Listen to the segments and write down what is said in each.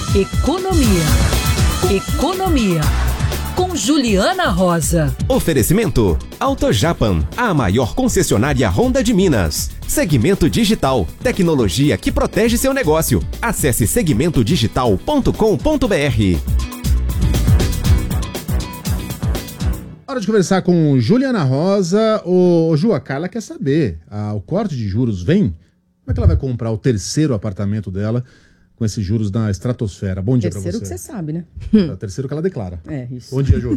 Economia. Economia. Com Juliana Rosa. Oferecimento AutoJapan, a maior concessionária Honda de Minas. Segmento Digital, tecnologia que protege seu negócio. Acesse segmentodigital.com.br. Hora de conversar com Juliana Rosa. Ô Ju, a Carla quer saber, o corte de juros vem? Como é que ela vai comprar o terceiro apartamento dela com esses juros na estratosfera? Bom dia pra você. Terceiro que você sabe, né? É o terceiro que ela declara. É, isso. Bom dia, Ju.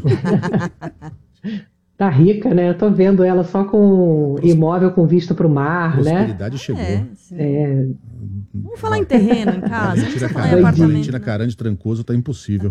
Tá rica, né? Eu tô vendo ela só com imóvel com vista pro mar, né? Prosperidade chegou. Vamos falar em terreno, em casa. Valentina Vamos falar em apartamento. Valentina Carande Trancoso tá impossível.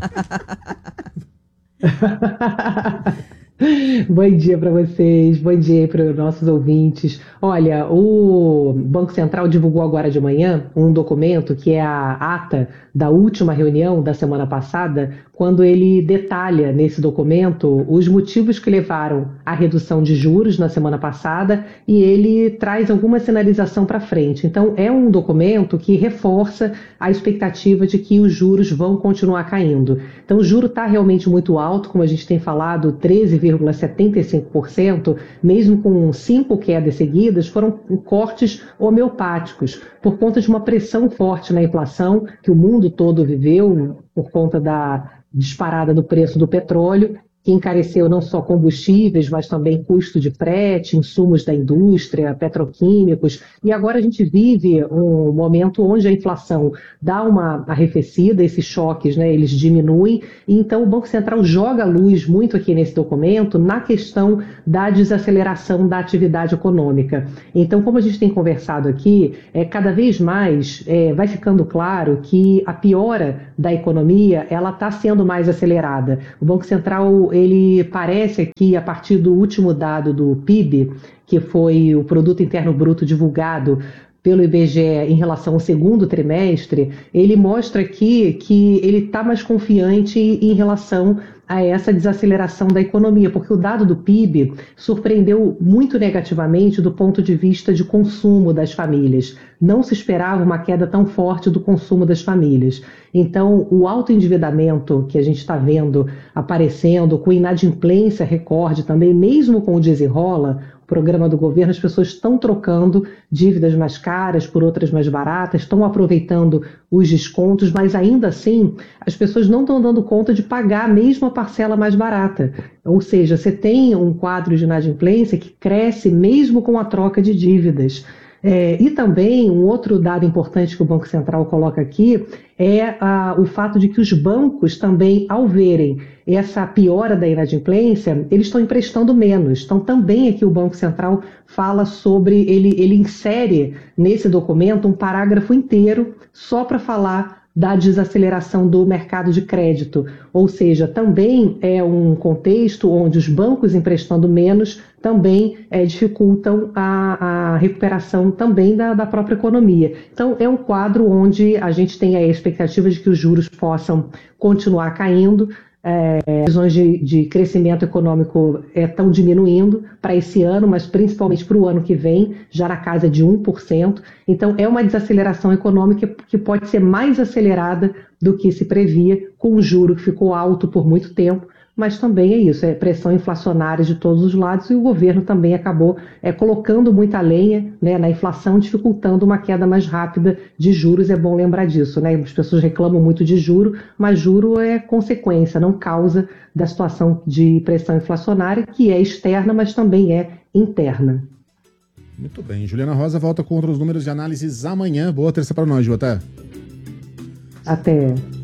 Bom dia para vocês, bom dia para os nossos ouvintes. Olha, o Banco Central divulgou agora de manhã um documento que é a ata da última reunião da semana passada, quando ele detalha nesse documento os motivos que levaram à redução de juros na semana passada e ele traz alguma sinalização para frente. Então, é um documento que reforça a expectativa de que os juros vão continuar caindo. Então, o juro está realmente muito alto, como a gente tem falado, 13,75%, mesmo com 5 quedas seguidas, foram cortes homeopáticos, por conta de uma pressão forte na inflação que o mundo todo viveu, por conta da disparada do preço do petróleo, que encareceu não só combustíveis, mas também custo de frete, insumos da indústria, petroquímicos. E agora a gente vive um momento onde a inflação dá uma arrefecida, esses choques, né, eles diminuem. E então o Banco Central joga a luz muito aqui nesse documento na questão da desaceleração da atividade econômica. Então, como a gente tem conversado aqui, cada vez mais vai ficando claro que a piora da economia ela está sendo mais acelerada. O Banco Central ele parece aqui, a partir do último dado do PIB, que foi o Produto Interno Bruto divulgado pelo IBGE em relação ao segundo trimestre, ele mostra aqui que ele está mais confiante em relação a essa desaceleração da economia, porque o dado do PIB surpreendeu muito negativamente do ponto de vista de consumo das famílias. Não se esperava uma queda tão forte do consumo das famílias. Então, o alto endividamento que a gente está vendo aparecendo, com inadimplência recorde também, mesmo com o desenrola, o programa do governo, as pessoas estão trocando dívidas mais caras por outras mais baratas, estão aproveitando os descontos, mas ainda assim as pessoas não estão dando conta de pagar mesmo a parcela mais barata. Ou seja, você tem um quadro de inadimplência que cresce mesmo com a troca de dívidas. E também um outro dado importante que o Banco Central coloca aqui é o fato de que os bancos também, ao verem essa piora da inadimplência, eles estão emprestando menos. Então também aqui o Banco Central fala sobre, ele insere nesse documento um parágrafo inteiro só para falar da desaceleração do mercado de crédito, ou seja, também é um contexto onde os bancos emprestando menos também dificultam a recuperação também da própria economia. Então é um quadro onde a gente tem a expectativa de que os juros possam continuar caindo, previsões de crescimento econômico estão diminuindo para esse ano, mas principalmente para o ano que vem, já na casa de 1%. Então, é uma desaceleração econômica que pode ser mais acelerada do que se previa, com o juro que ficou alto por muito tempo, mas também é isso, é pressão inflacionária de todos os lados e o governo também acabou colocando muita lenha, né, na inflação, dificultando uma queda mais rápida de juros. É bom lembrar disso, né? As pessoas reclamam muito de juro, mas juro é consequência, não causa da situação de pressão inflacionária, que é externa, mas também é interna. Muito bem, Juliana Rosa volta com outros números de análises amanhã. Boa terça para nós, Ju, até. Até.